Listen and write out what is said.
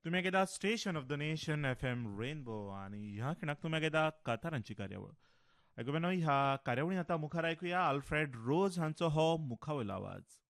तुम्ही घेता station of the nation F M rainbow आणि ह्या खिणाक तुम्ही घेता कातारांची कार्यावळ ऐकूया ह्या कार्यावळीन आता मुखार ऐकूया आल्फ्रेड रोज हांचो हो मुखावयलो आवाज.